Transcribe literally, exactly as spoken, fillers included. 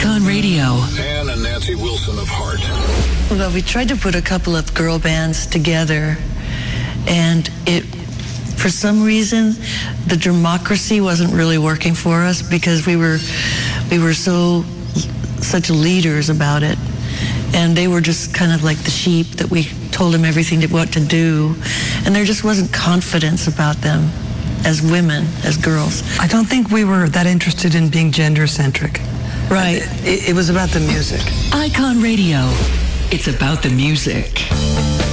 Icon Radio. Ann and Nancy Wilson of Heart. Well, we tried to put a couple of girl bands together, and it, for some reason, the democracy wasn't really working for us because we were, we were so, such leaders about it. And they were just kind of like the sheep that we told them everything to, what to do. And there just wasn't confidence about them as women, as girls. I don't think we were that interested in being gender-centric. Right. It, it was about the music. Icon Radio. It's about the music.